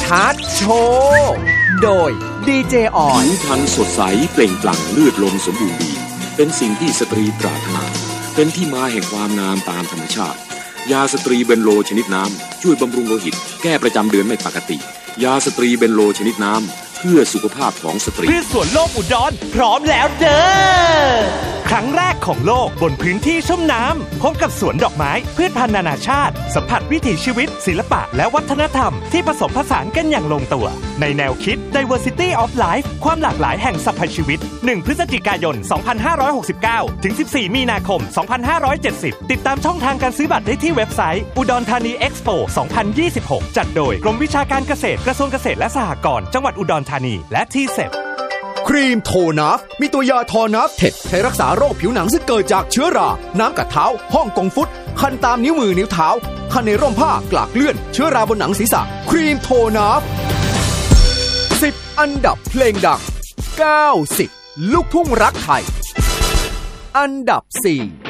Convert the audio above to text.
ชาร์ตโชว์โดยดีเจอ่อนผิวพรรณสดใสเปล่งปลั่งเลือดลมสมบูรณ์ดีเป็นสิ่งที่สตรีปรารถนาเป็นที่มาแห่งความงามตามธรรมชาติยาสตรีเบนโลชนิดน้ำช่วยบำรุงโลหิตแก้ประจำเดือนไม่ปกติยาสตรีเบนโลชนิดน้ำเพื่อสุขภาพของสตรีพืชสวนโลกอุดรพร้อมแล้วเด้อครั้งแรกของโลกบนพื้นที่ชุ่มน้ำพบกับสวนดอกไม้พืชพันธุ์นานาชาติสัมผัสวิถีชีวิตศิลปะและวัฒนธรรมที่ผสมผสานกันอย่างลงตัวในแนวคิด Diversity of Life ความหลากหลายแห่งสรรพชีวิต1พฤศจิกายน 2569 ถึง 14 มีนาคม 2570 ติดตามช่องทางการซื้อบัตรได้ที่เว็บไซต์อุดรธานีเอ็กซ์โป 2026 จัดโดยกรมวิชาการเกษตรกระทรวงเกษตรและสหกรณ์จังหวัดอุดรธานีและที่เซฟครีมโทนัฟมีตัวยาทอนัฟเท็ดใช้รักษาโรคผิวหนังซึ่งเกิดจากเชื้อราน้ำกัดเท้าฮ่องกงฟุตคันตามนิ้วมือนิ้วเท้าคันในร่มผ้ากลากเลื่อนเชื้อราบนหนังศีรษะครีมโทนัฟ10 อันดับเพลงดัง90ลูกทุ่งรักไทยอันดับ4